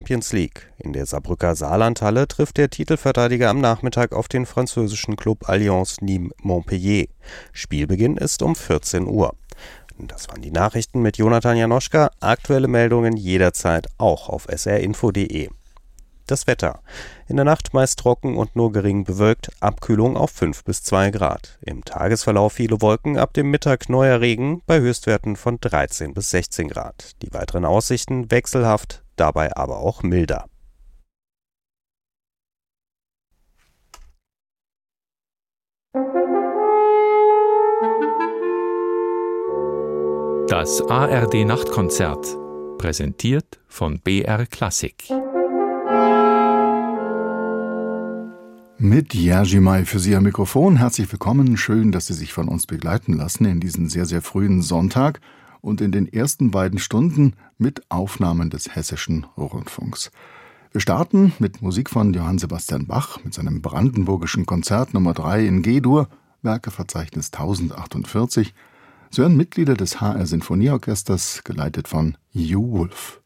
Champions League. In der Saarbrücker Saarlandhalle trifft der Titelverteidiger am Nachmittag auf den französischen Club Alliance Nîmes-Montpellier. Spielbeginn ist um 14 Uhr. Das waren die Nachrichten mit Jonathan Janoschka. Aktuelle Meldungen jederzeit auch auf srinfo.de. Das Wetter. In der Nacht meist trocken und nur gering bewölkt, Abkühlung auf 5 bis 2 Grad. Im Tagesverlauf viele Wolken, ab dem Mittag neuer Regen bei Höchstwerten von 13 bis 16 Grad. Die weiteren Aussichten wechselhaft, dabei aber auch milder. Das ARD-Nachtkonzert, präsentiert von BR Klassik. Mit Jerzy May für Sie am Mikrofon. Herzlich willkommen. Schön, dass Sie sich von uns begleiten lassen in diesen sehr, sehr frühen Sonntag und in den ersten beiden Stunden mit Aufnahmen des Hessischen Rundfunks. Wir starten mit Musik von Johann Sebastian Bach mit seinem brandenburgischen Konzert Nummer 3 in G-Dur, Werkeverzeichnis 1048. Sie hören Mitglieder des HR Sinfonieorchesters, geleitet von Hugh Wolf.